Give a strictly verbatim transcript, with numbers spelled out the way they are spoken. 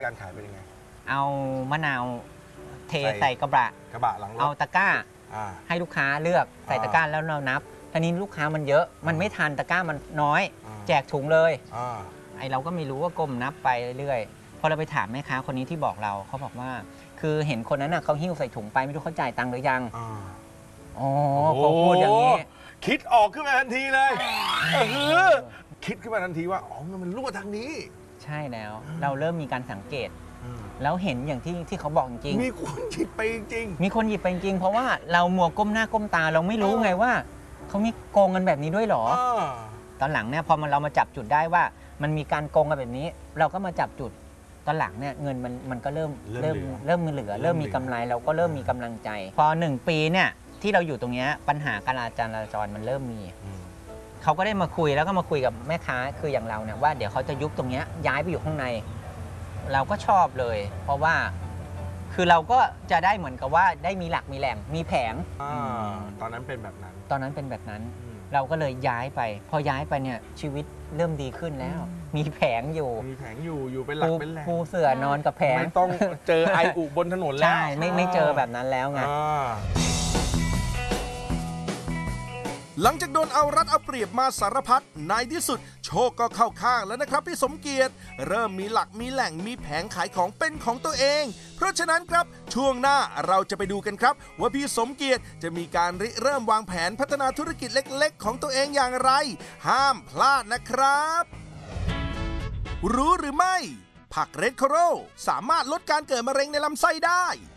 การขายเป็นยังไงเอามะนาวเทใส่กระบะกระบะหลังรถเอาตะกร้าให้ลูกค้าเลือกใส่ตะกร้าแล้วเรานับทีนี้ลูกค้ามันเยอะมันไม่ทันตะกร้ามันน้อยแจกถุงเลยไอเราก็ไม่รู้ว่าก้มนับไปเรื่อยๆพอเราไปถามแม่ค้าคนนี้ที่บอกเราเขาบอกว่าคือเห็นคนนั้นน่ะเขาหิ้วใส่ถุงไปไม่รู้เขาจ่ายตังค์หรือยังอ๋อเขาพูดอย่างนี้คิดออกขึ้นมาทันทีเลยเออคิดขึ้นมาทันทีว่าอ๋อมันรั่วทางนี้ใช่แล้วเราเริ่มมีการสังเกตแล้วเห็นอย่างที่ที่เขาบอกจริงมีคนหยิบไปจริงมีคนหยิบไปจริงเพราะว่าเรามัวก้มหน้าก้มตาเราไม่รู้ไงว่าเขามีโกงกันแบบนี้ด้วยหรอตอนหลังเนี่ยพอมันเรามาจับจุดได้ว่ามันมีการโกงกันแบบนี้เราก็มาจับจุดตอนหลังเนี่ยเงินมันมันก็เริ่มเริ่มเริ่มเหลือเริ่มมีกำไรเราก็เริ่มมีกำลังใจพอหนึ่งปีเนี่ยที่เราอยู่ตรงนี้ปัญหาการจราจรมันเริ่มมีเขาก็ได้มาคุยแล้วก็มาคุยกับแม่ค้าคืออย่างเราเนี่ยว่าเดี๋ยวเขาจะยุบตรงนี้ย้ายไปอยู่ข้างในเราก็ชอบเลยเพราะว่าคือเราก็จะได้เหมือนกับว่าได้มีหลักมีแหล่งมีแผงตอนนั้นเป็นแบบนั้นตอนนั้นเป็นแบบนั้นเราก็เลยย้ายไปพอย้ายไปเนี่ยชีวิตเริ่มดีขึ้นแล้วมีแผงอยู่มีแผงอยู่อยู่เป็นหลักเป็นแหล่งปูเสื่อนอนกับแผงไม่ต้องเจอไออุบนถนนแล้วใช่ไม่ไม่เจอแบบนั้นแล้วไงหลังจากโดนเอารัดเอาเปรียบมาสารพัดในที่สุดโชคก็เข้าข้างแล้วนะครับพี่สมเกียรติเริ่มมีหลักมีแหล่งมีแผงขายของเป็นของตัวเองเพราะฉะนั้นครับช่วงหน้าเราจะไปดูกันครับว่าพี่สมเกียรติจะมีการริเริ่มวางแผนพัฒนาธุรกิจเล็กๆของตัวเองอย่างไรห้ามพลาดนะครับรู้หรือไม่ผักเรดโคโรสามารถลดการเกิดมะเร็งในลำไส้ได้